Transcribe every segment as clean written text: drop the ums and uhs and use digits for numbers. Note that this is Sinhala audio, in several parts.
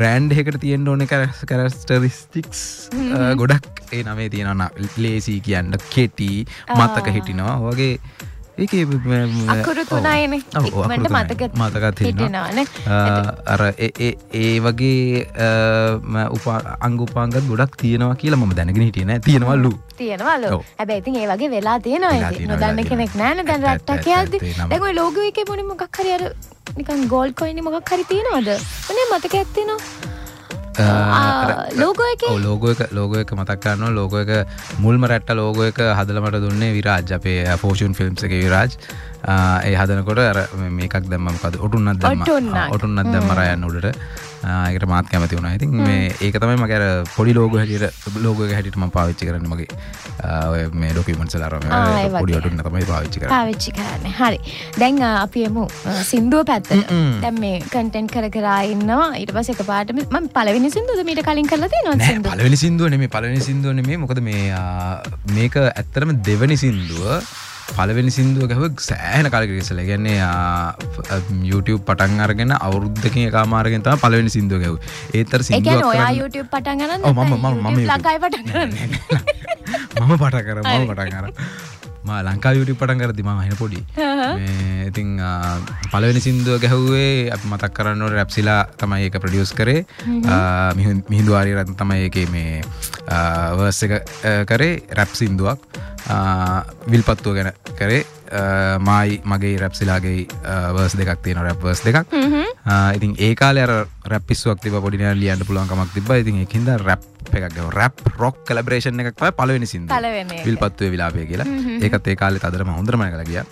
බ්‍රෑන්ඩ් එකකට තියෙන්න ඕනේ කැරක්ටරිස්ටික්ස් ගොඩක් ඒ නමේ තියෙනවා. ලේසි කියන්න කෙටි මතක හිටිනවා වගේ ඒකේ අකුරු තුනයිනේ ඉක්මනට මතකත් හිටිනවානේ. අර ඒ වගේ අංග උපාංගත් ගොඩක් තියෙනවා කියලා මම දැනගෙන හිටියේ නෑ. තියෙනවලු. හැබැයි ඉතින් ඒ වගේ වෙලා තියෙනවා ඉතින්. නොදන්න කෙනෙක් නෑනේ දැන් රට්ටක් යද්දි. දැන් ওই ලෝගෝ එකේ මොනේ මොකක් හරි අර නිකන් ගෝල්ඩ් කොයින් මොකක් හරි තියෙනවද? මොනේ මතකයක් තියෙනවා. ලෝගෝ එක මතක් කරනවා. ලෝගෝ එක මුල්ම රැට්ට ලෝගෝ එක හදලා මට දුන්නේ විරාජ් අපේ ෆෝචුන් ෆිල්ම්ස් එකේ විරාජ්. ඒ හදනකොට අර මේකක් දැම්ම මොකද ඔටුන්නක් දැම්ම රයන් උඩට. ඒකට මාත් කැමති වුණා. ඉතින් මේ ඒක තමයි මගේ අර පොඩි ලෝගෝ එක හැටියට මම පාවිච්චි කරන්නේ මගේ ඔය මේ ඩොකියුමන්ට්ස් වල අර පොඩි ඔටුන්න තමයි පාවිච්චි කරන්නේ. හරි. දැන් අපි එමු සින්දුව පැත්තට. දැන් මේ කන්ටෙන්ට් කර ඉන්නවා. ඊට පස්සේ එකපාරට මම පළවෙනි සින්දුවද මීට කලින් කරලා තියෙනවද සින්දුව? නෑ පළවෙනි සින්දුව නෙමෙයි. මොකද මේක ඇත්තටම දෙවෙනි සින්දුව. පළවෙනි සින්දුව ගැහුව සෑහෙන කාලයකට ඉස්සෙල්ලා. ඒ කියන්නේ YouTube පටන් අරගෙන අවුරුද්දකින් එකමාරකින් තමයි පළවෙනි සින්දුව ගැහුවේ. ඒතර සින්දුවක් කරන්නේ. ඒ කියන්නේ ඔයා YouTube පටන් ගන්නද? ඔව් මම ලංකාවේ පටන් කරන්නේ. මම පටන් කරා. මම ලංකාවේ YouTube පටන් කරද්දි මම හින පොඩි. මේ ඉතින් පළවෙනි සින්දුව ගැහුවේ අපි මතක් කරන්න ඕනේ රැප්සිලා තමයි ඒක ප්‍රොඩියුස් කරේ. මිහිඳු ආරියරත්න තමයි ඒකේ මේ වර්ස් එක කරේ රැප් සින්දුවක්. විල්පත්තුව ගැන කරේ. මගේ රැප්සිලාගේ වර්ස් දෙකක් තියෙනවා රැප් වර්ස් දෙකක්. ඉතින් ඒ කාලේ අර රැප් පිස්සුවක් තිබ්බා පොඩි නෑ ලියන්න පුළුවන් කමක් තිබ්බා. ඉතින් ඒකින්ද රැප් එකක් ගාව රැප් රොක් කොලැබරේෂන් එකක් තමයි පළවෙනි සින්දුව. විල්පත්තුවේ විලාපය කියලා. ඒකත් ඒ කාලේ තදරම හොඳටම නැගලා ගියා.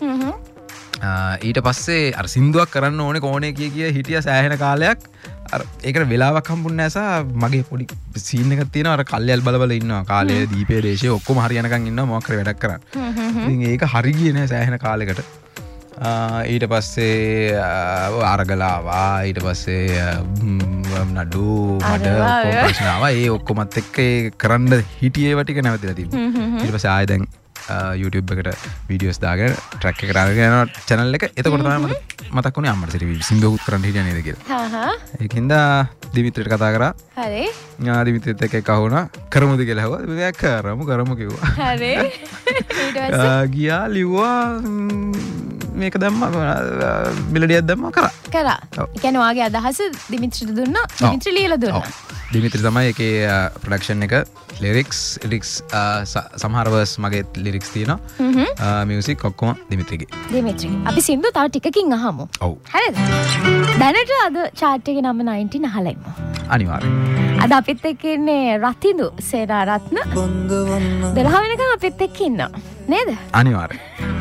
ඊට පස්සේ අර සින්දුවක් කරන්න ඕනේ කෝණේ කිය හිටිය සෑහෙන කාලයක්. අර ඒකට වෙලාවක් හම්බුන්නේ නැහැ මගේ පොඩි සීන් එකක් තියෙනවා. අර කල්යල් බල ඉන්නවා. කාලේ දීපේ දේශේ ඔක්කොම හරියනකන් ඉන්නවා මොකක් හරි වැඩක් කරන්න. ඉතින් ඒක හරි ගියේ නැහැ සෑහෙන කාලයකට. ඊට පස්සේ අරගලාවා. ඊට පස්සේ නඩු මඩ කොම්ප්‍රෙෂන් ආවා. ඒ ඔක්කොමත් එක්ක කරන්න හිටියේ ටික නැවතිලා තිබුණා. ඊට පස්සේ ආයෙ දැන් YouTube එකට වීඩියෝස් දාගෙන ට්‍රැක් එක අරගෙන යනවා channel එක. එතකොට තමයි මතක් වුණේ අම්මට සින්දුවකුත් කරන්න හිටියා නේද කියලා. ඒකින්ද දිමිත්‍රිට කතා කරා. හරි. දිමිත්‍රිත් එක්ක එක වුණා. කරමුද කියලා ඇහුවා. මේක කරමු කිව්වා. හරි. ඊට පස්සේ ගියා ලිව්වා මේක දැම්මා මෙලඩියක් දැම්මා කරා. ඒ කියන්නේ ඔයාගේ අදහස දිමිත්‍රිට දුන්නා. දිමිත්‍රි ලියලා දුන්නා. දිමිත්‍රි තමයි ඒකේ ප්‍රොඩක්ෂන් එක ලිරික්ස් සමහර වර්ස් මගේ ලිරික්ස් තියෙනවා. මියුසික් ඔක්කොම දිමිත්‍රිගේ. අපි සින්දුව තව ටිකකින් අහමු. ඔව්. හරිද? දැනට අද chart එකේ නම්බර් 19 අහලා ඉමු. අනිවාර්යෙන්. අද අපිත් එක්ක ඉන්නේ රතිඳු සේනාරත්න. 12 වෙනකන් අපිත් එක්ක ඉන්නවා. නේද? අනිවාර්යෙන්.